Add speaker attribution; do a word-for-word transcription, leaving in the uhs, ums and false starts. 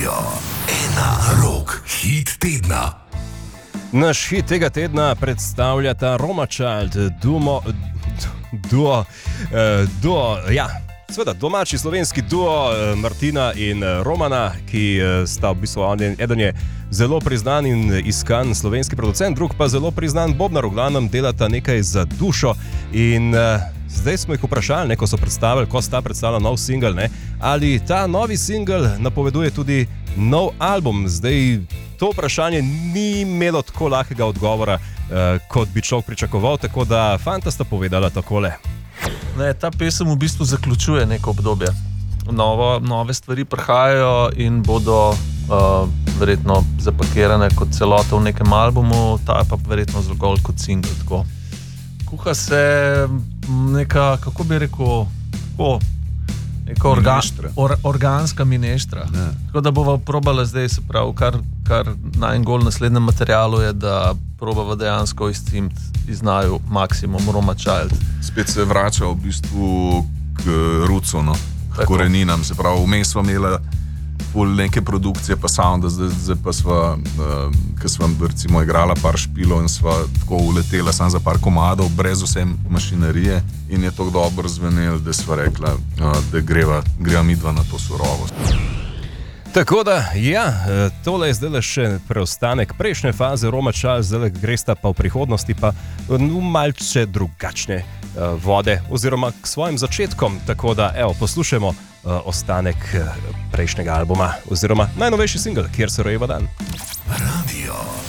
Speaker 1: Radio ena rok, hit tedna.
Speaker 2: Naš hit tega tedna predstavljata Roma Child, duo, duo, duo, ja, seveda domači slovenski duo Martina in Romana, ki sta v bistvu eden je zelo priznan in iskan slovenski producent, drug pa zelo priznan bobnar, v glavnem delata nekaj za dušo in zdaj smo jih vprašali, ne, ko so predstavili, ko sta predstavila nov singel, ne, ali ta novi singel napoveduje tudi nov album. Zdaj to vprašanje ni imelo tako lahkega odgovora, eh, kot bi človek pričakoval, tako da fanta sta povedala takole.
Speaker 3: Ne, ta pesem v bistvu zaključuje neko obdobje. Novo, nove stvari prihajajo in bodo uh, verjetno zapakirane kot celota v nekem albumu, ta je pa verjetno zgolj kot singel. Tako. Kuha se neka, kako bi rekel, tako, neka orga, or, organska mineštra. Ne. Tako da bova probala zdaj, se pravi, kar, kar najbolj naslednjem materialu je, da probava dejansko izcimiti iz naju maksimum Roma Child.
Speaker 4: Spet se vrača v bistvu k rucu, no, k koreninam, se pravi, vmes smo imeli pol neke produkcije pa sounda, zdaj, zdaj pa sva, uh, ko sva recimo igrala par špilov in sva tako uletela sam za par komadov, brez vse mašinerije in je tako dobro zvenelo, da sva rekla, uh, da greva, greva midva na to surovost.
Speaker 2: Tako da, ja, tole je zdaj še preostanek prejšnje faze Roma Child, zdaj gresta pa v prihodnosti pa v malce drugačne uh, vode oziroma k svojim začetkom, tako da, evo, poslušajmo uh, ostanek uh, prejšnjega albuma oziroma najnovejši singel, Kjer se rojeva dan.
Speaker 1: Radio